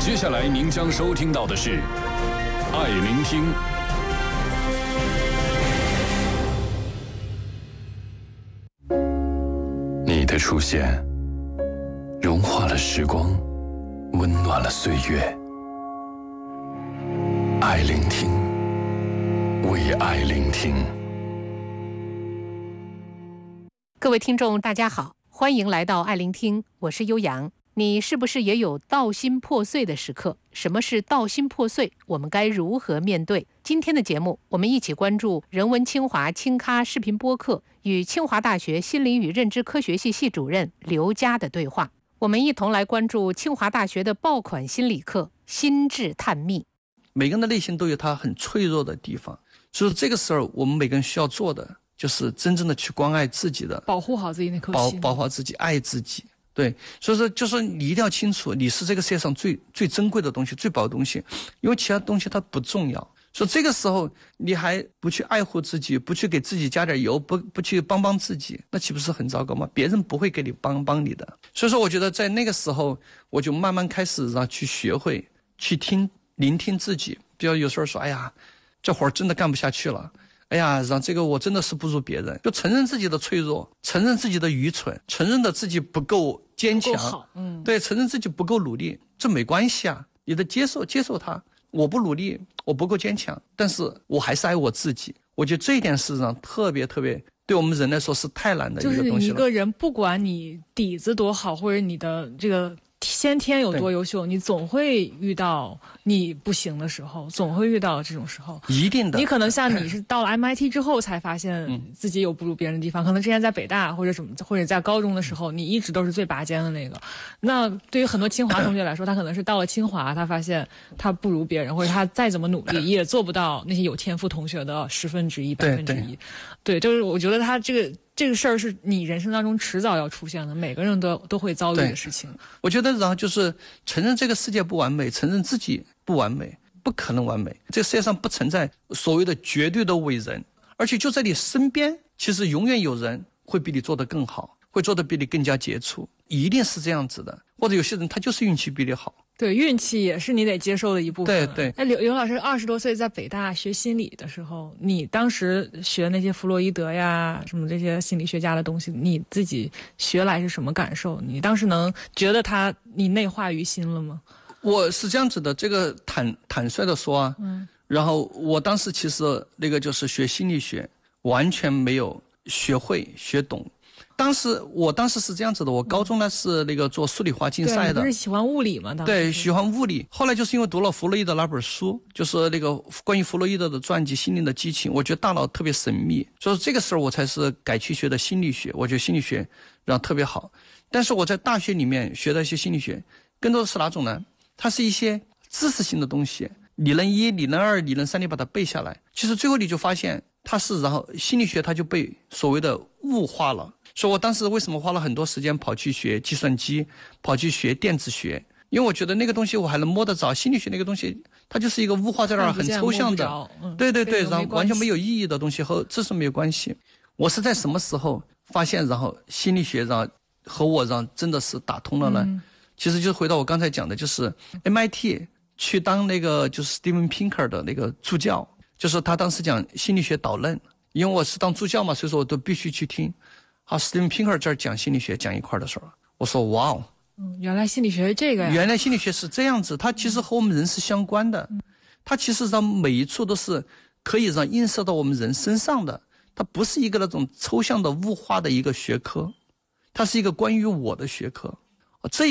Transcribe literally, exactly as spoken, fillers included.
接下来您将收听到的是《爱聆听》。你的出现，融化了时光，温暖了岁月。爱聆听，为爱聆听。 各位听众，大家好，欢迎来到爱聆听，我是悠扬。你是不是也有道心破碎的时刻？什么是道心破碎？我们该如何面对？今天的节目，我们一起关注人文清华清咖视频播客与清华大学心理与认知科学系系主任刘佳的对话。我们一同来关注清华大学的爆款心理课心智探秘。 每个人的内心都有他很脆弱的地方，所以这个时候我们每个人需要做的就是真正的去关爱自己的， 保护好自己那颗心， 保保护好自己，爱自己。对，所以说就是你一定要清楚，你是这个世界上最最珍贵的东西，最宝的东西，因为其他东西它不重要。所以这个时候你还不去爱护自己，不去给自己加点油，不不去帮帮自己，那岂不是很糟糕吗？别人不会给你帮帮你的。所以说我觉得在那个时候我就慢慢开始让去学会去听聆听自己。比如有时候说，哎呀这活儿真的干不下去了，哎呀让这个我真的是不如别人，就承认自己的脆弱，承认自己的愚蠢，承认的自己不够坚强， 好，嗯， 对，承认自己不够努力，这没关系啊，你得接受接受它。我不努力，我不够坚强，但是我还是爱我自己。我觉得这一点事实上特别特别，对我们人来说是太难的一个东西了。 就是你一个人，不管你底子多好，或者你的这个先天有多优秀，你总会遇到你不行的时候，总会遇到这种时候， 一定的。 你可能像你是到了 M I T 之后才发现自己有不如别人的地方，嗯、可能之前在北大或者什么，或者在高中的时候，你一直都是最拔尖的那个。那对于很多清华同学来说，他可能是到了清华，他发现他不如别人，或者他再怎么努力也做不到那些有天赋同学的十分之一、百分之一。对，就是我觉得他这个。这个事儿是你人生当中迟早要出现的，每个人都都会遭遇的事情。 我觉得然后就是承认这个世界不完美，承认自己不完美，不可能完美。这个世界上不存在所谓的绝对的伟人，而且就在你身边，其实永远有人会比你做得更好，会做得比你更加杰出，一定是这样子的。或者有些人他就是运气比你好。 对，运气也是你得接受的一部分。 对对。 那刘刘老师二十多岁在北大学心理的时候，你当时学那些弗洛伊德呀，什么这些心理学家的东西，你自己学来是什么感受？你当时能觉得他你内化于心了吗？ 我是这样子的，这个坦坦率的说啊，嗯，然后我当时其实那个就是学心理学，完全没有学会学懂。当时我当时是这样子的，我高中呢是那个做数理化竞赛的。 对，你不是喜欢物理吗？当时对，喜欢物理。后来就是因为读了弗洛伊德那本书，就是那个关于弗洛伊德的传记《心灵的激情》，我觉得大脑特别神秘，所以这个时候我才是改去学的心理学。我觉得心理学然后特别好，但是我在大学里面学的一些心理学，更多的是哪种呢？它是一些知识性的东西，理论一、理论二、理论三，你把它背下来，其实最后你就发现它是，然后心理学它就被所谓的物化了。所以我当时为什么花了很多时间跑去学计算机，跑去学电子学，因为我觉得那个东西我还能摸得着，心理学那个东西它就是一个物化在那儿很抽象的， 嗯、 对对对，然后完全没有意义的东西，和知识没有关系。我是在什么时候发现然后心理学让和我让真的是打通了呢？嗯、其实就回到我刚才讲的，就是 M I T 去当那个就是 Steven Pinker 的那个助教，就是他当时讲心理学导论，因为我是当助教嘛，所以说我都必须去听。好 ，Steven Pinker 这儿讲心理学讲一块的时候，我说哇哦， 嗯，原来心理学是这个呀！ 原来心理学是这样子，它其实和我们人是相关的，嗯、它其实让每一处都是可以让映射到我们人身上的，它不是一个那种抽象的物化的一个学科，它是一个关于我的学科，这。